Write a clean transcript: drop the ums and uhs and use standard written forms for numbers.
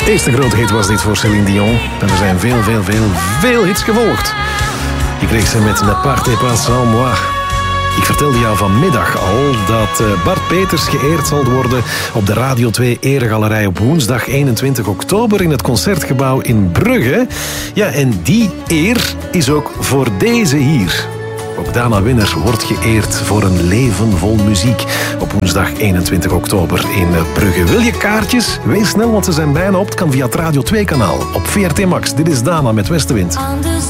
Eerste grote hit was dit voor Céline Dion. En er zijn veel hits gevolgd. Je kreeg ze met Ne partez pas sans moi. Ik vertelde jou vanmiddag al dat Bart Peters geëerd zal worden op de Radio 2 Eregalerij op woensdag 21 oktober in het Concertgebouw in Brugge. Ja, en die eer is ook voor deze hier. Ook Dana Winner wordt geëerd voor een leven vol muziek op woensdag 21 oktober in Brugge. Wil je kaartjes? Wees snel, want ze zijn bijna op. Het kan via het Radio 2-kanaal op VRT Max. Dit is Dana met Westenwind.